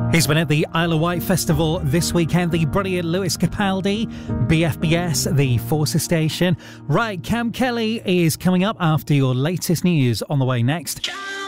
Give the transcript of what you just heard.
He's been at the Isle of Wight Festival this weekend, the brilliant Lewis Capaldi, BFBS, the Forces Station. Right, Cam Kelly is coming up after your latest news on the way next.